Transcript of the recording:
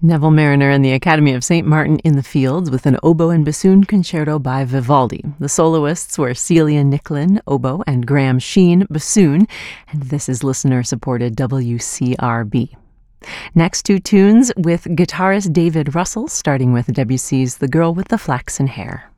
Neville Marriner and the Academy of St. Martin in the Fields with an oboe and bassoon concerto by Vivaldi. The soloists were Celia Nicklin, oboe, and Graham Sheen, bassoon, and this is listener-supported WCRB. Next, two tunes with guitarist David Russell, starting with Debussy's The Girl with the Flaxen Hair.